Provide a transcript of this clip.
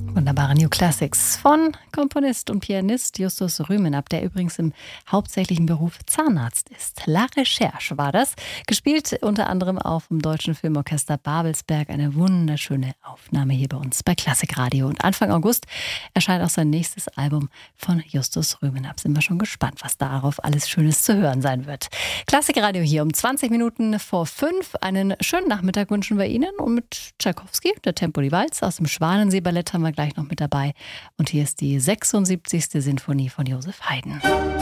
Wunderbare New Classics von Komponist und Pianist Justus Rümenab, der übrigens im hauptsächlichen Beruf Zahnarzt ist. La Recherche war das, gespielt unter anderem auch vom Deutschen Filmorchester Babelsberg. Eine wunderschöne Aufnahme hier bei uns bei Klassikradio. Und Anfang August erscheint auch sein nächstes Album von Justus Rümenab. Sind wir schon gespannt, was darauf alles Schönes zu hören sein wird. Klassikradio hier um 20 Minuten vor 5. Einen schönen Nachmittag wünschen wir Ihnen. Und mit Tschaikowski, der Tempo die Walz aus dem Schwanensee-Ballett, haben wir gleich noch mit dabei. Und hier ist die 76. Sinfonie von Joseph Haydn.